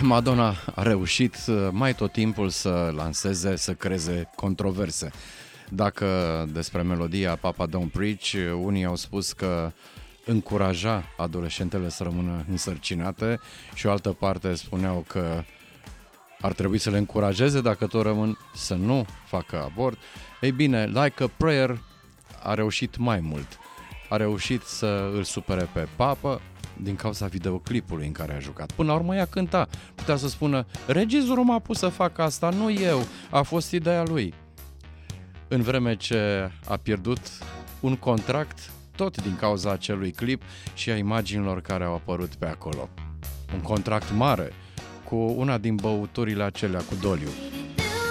Madonna a reușit mai tot timpul să lanseze, să creeze controverse. Dacă despre melodia Papa Don't Preach, unii au spus că încuraja adolescentele să rămână însărcinate și o altă parte spuneau că ar trebui să le încurajeze, dacă tot rămân, să nu facă abort. Ei bine, Like a Prayer a reușit mai mult. A reușit să îl supere pe Papa din cauza videoclipului în care a jucat. Până la urmă ea cânta. Putea să spună, regizorul m-a pus să fac asta, nu eu, a fost ideea lui. În vreme ce a pierdut un contract tot din cauza acelui clip și a imaginilor care au apărut pe acolo. Un contract mare cu una din băuturile acelea cu doliu.